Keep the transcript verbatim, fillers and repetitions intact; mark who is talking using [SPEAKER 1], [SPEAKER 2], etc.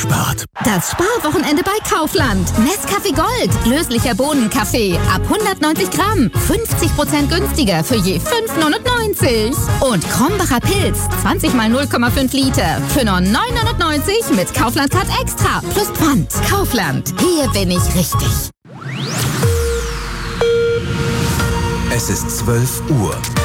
[SPEAKER 1] spart.
[SPEAKER 2] Das Sparwochenende bei Kaufland. Nescafé Gold. Löslicher Bohnenkaffee. Ab hundertneunzig Gramm. fünfzig Prozent günstiger für je fünf neunundneunzig. Und Krombacher Pilz. zwanzig mal null Komma fünf Liter. Für nur neun neunundneunzig mit Kaufland Card Extra. Plus Pfand. Kaufland. Hier bin ich richtig.
[SPEAKER 1] Es ist zwölf Uhr.